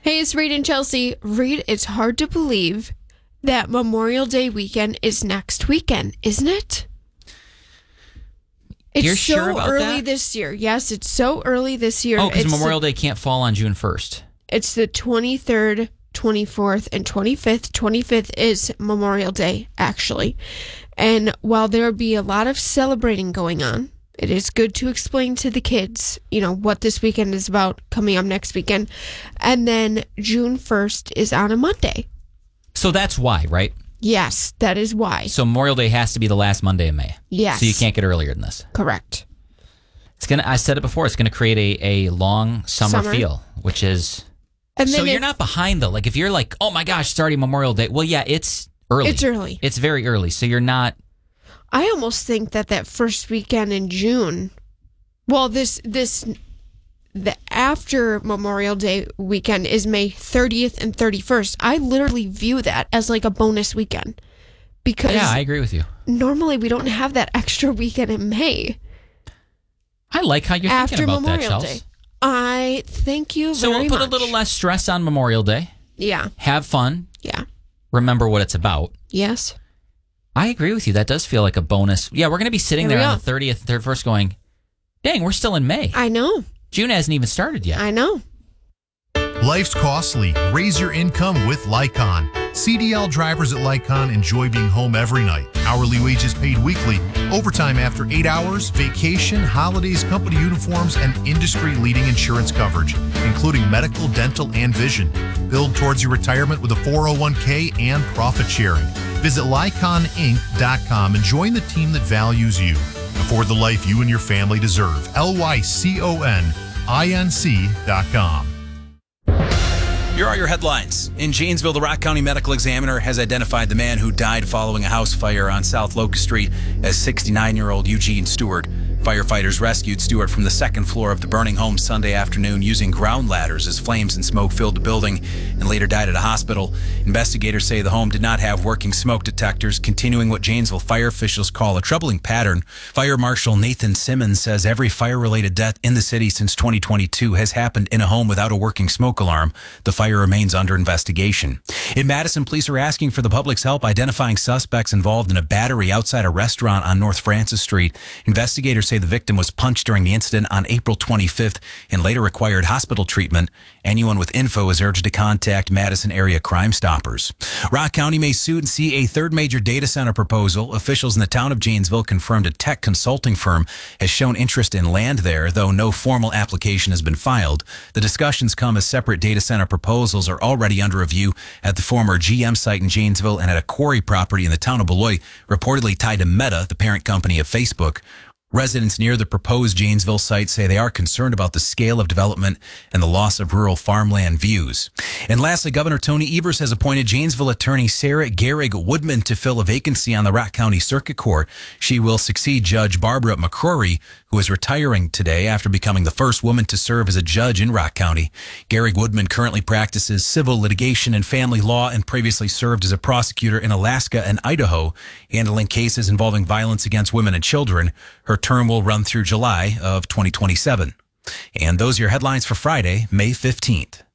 Hey, it's Reed and Chelsea. Reed, it's hard to believe that Memorial Day weekend is next weekend, isn't it? It's You're so sure about early that? this year. Yes, it's so early this year. Oh, because It's Memorial Day can't fall on June 1st. It's the 23rd, 24th, and 25th. 25th is Memorial Day, actually. And while there will be a lot of celebrating going on, it is good to explain to the kids, what this weekend is about coming up next weekend. And then June 1st is on a Monday. So that's why, right? Yes, that is why. So Memorial Day has to be the last Monday of May. Yes. So you can't get earlier than this. Correct. I said it before, it's going to create a long summer feel, which is... And then so you're not behind, though. Like, if you're like, oh my gosh, it's already Memorial Day. Well, yeah, it's early. It's early. It's very early. So you're not... I almost think that first weekend in June, well, the after Memorial Day weekend is May 30th and 31st. I literally view that as like a bonus weekend because Yeah, I agree with you. normally we don't have that extra weekend in May I like how you're after thinking about Memorial that, Day. Chelsea. I thank you So very we'll put much. a little less stress on Memorial Day. Yeah. Have fun. Yeah. Remember what it's about. Yes. I agree with you. That does feel like a bonus. Yeah, we're going to be sitting Here we there on go. the 30th, 31st going, dang, we're still in May. I know. June hasn't even started yet. I know. Life's costly. Raise your income with Lycon. CDL drivers at Lycon enjoy being home every night. Hourly wages paid weekly, overtime after 8 hours, vacation, holidays, company uniforms, and industry-leading insurance coverage, including medical, dental, and vision. Build towards your retirement with a 401k and profit sharing. Visit LyconInc.com and join the team that values you. Afford the life you and your family deserve. LYCONINC.com. Here are your headlines. In Janesville, the Rock County Medical Examiner has identified the man who died following a house fire on South Locust Street as 69-year-old Eugene Stewart. Firefighters rescued Stewart from the second floor of the burning home Sunday afternoon using ground ladders as flames and smoke filled the building and later died at a hospital. Investigators say the home did not have working smoke detectors, continuing what Janesville fire officials call a troubling pattern. Fire Marshal Nathan Simmons says every fire-related death in the city since 2022 has happened in a home without a working smoke alarm. The fire remains under investigation. In Madison, police are asking for the public's help identifying suspects involved in a battery outside a restaurant on North Francis Street. Investigators say the victim was punched during the incident on April 25th and later required hospital treatment. Anyone with info is urged to contact Madison area Crime Stoppers. Rock County may soon see a third major data center proposal. Officials in the town of Janesville confirmed a tech consulting firm has shown interest in land there, though no formal application has been filed. The discussions come as separate data center proposals are already under review at the former GM site in Janesville and at a quarry property in the town of Beloit, reportedly tied to Meta, the parent company of Facebook. Residents near the proposed Janesville site say they are concerned about the scale of development and the loss of rural farmland views. And lastly, Governor Tony Evers has appointed Janesville attorney Sarah Gehrig Woodman to fill a vacancy on the Rock County Circuit Court. She will succeed Judge Barbara McCrory, who is retiring today after becoming the first woman to serve as a judge in Rock County. Gehrig Woodman currently practices civil litigation and family law and previously served as a prosecutor in Alaska and Idaho, handling cases involving violence against women and children. Her term will run through July of 2027. And those are your headlines for Friday, May 15th.